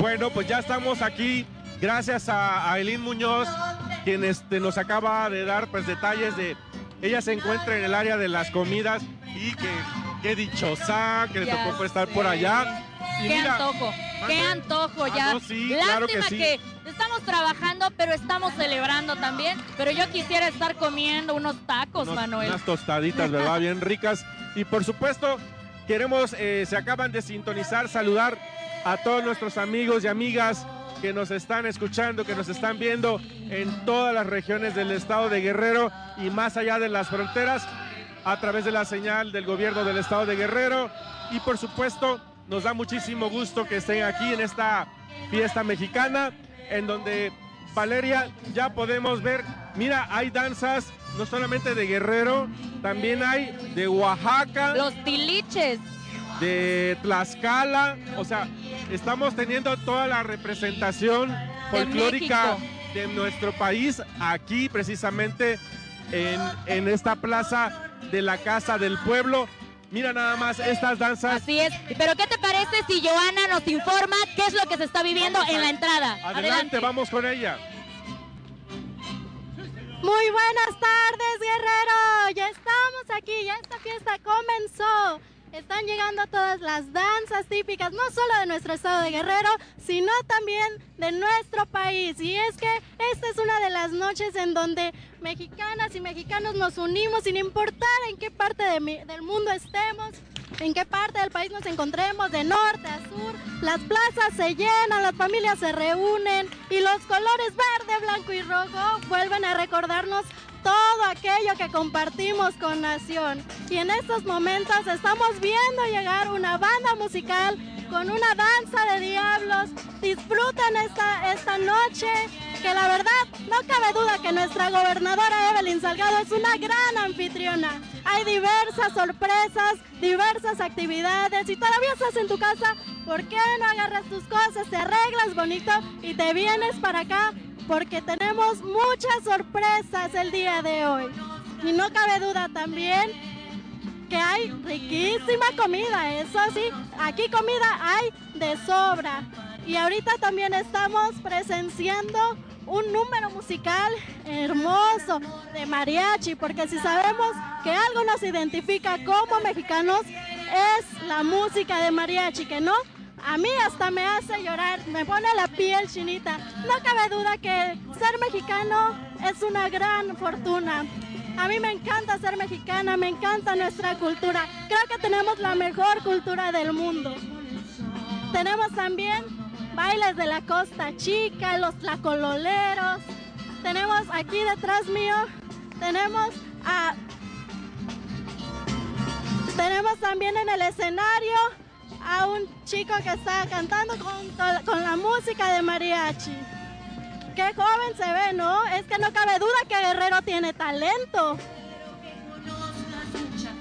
Bueno, pues ya estamos aquí, gracias a Aileen Muñoz, quien nos acaba de dar pues detalles de... Ella se encuentra en el área de las comidas y qué dichosa que le tocó pues, estar por allá. Y qué mira, antojo ya. No, sí, lástima claro que sí. que estamos trabajando, pero estamos celebrando también. Pero yo quisiera estar comiendo unos tacos, Manuel. Unas tostaditas, ¿verdad? Bien ricas. Y por supuesto, queremos, se acaban de sintonizar, saludar a todos nuestros amigos y amigas que nos están escuchando, que nos están viendo en todas las regiones del estado de Guerrero y más allá de las fronteras, a través de la señal del gobierno del estado de Guerrero. Y por supuesto, nos da muchísimo gusto que estén aquí en esta fiesta mexicana, en donde, Valeria, ya podemos ver, mira, hay danzas no solamente de Guerrero, también hay de Oaxaca. Los tiliches. De Tlaxcala, o sea, estamos teniendo toda la representación folclórica de nuestro país aquí precisamente en esta plaza de la Casa del Pueblo. Mira nada más estas danzas. Así es, pero ¿qué te parece si Joana nos informa qué es lo que se está viviendo en la entrada? Adelante, vamos con ella. Muy buenas tardes, Guerrero, ya estamos aquí, ya esta fiesta comenzó. Están llegando todas las danzas típicas, no solo de nuestro estado de Guerrero, sino también de nuestro país. Y es que esta es una de las noches en donde mexicanas y mexicanos nos unimos sin importar en qué parte del mundo estemos, en qué parte del país nos encontremos, de norte a sur. Las plazas se llenan, las familias se reúnen y los colores verde, blanco y rojo vuelven a recordarnos todo aquello que compartimos con Nación. Y en estos momentos estamos viendo llegar una banda musical con una danza de diablos. Disfruten esta noche, que la verdad no cabe duda que nuestra gobernadora Evelyn Salgado es una gran anfitriona. Hay diversas sorpresas, diversas actividades. Si todavía estás en tu casa, ¿por qué no agarras tus cosas, te arreglas bonito y te vienes para acá? Porque tenemos muchas sorpresas el día de hoy. Y no cabe duda también que hay riquísima comida, eso sí, aquí comida hay de sobra. Y ahorita también estamos presenciando un número musical hermoso de mariachi, porque si sabemos que algo nos identifica como mexicanos es la música de mariachi, que no, a mí hasta me hace llorar, me pone la piel chinita. No cabe duda que ser mexicano es una gran fortuna. A mí me encanta ser mexicana, me encanta nuestra cultura. Creo que tenemos la mejor cultura del mundo. Tenemos también bailes de la Costa Chica, los tlacololeros. Tenemos aquí detrás mío, tenemos también en el escenario a un chico que está cantando con la música de mariachi. Qué joven se ve, ¿no? Es que no cabe duda que Guerrero tiene talento.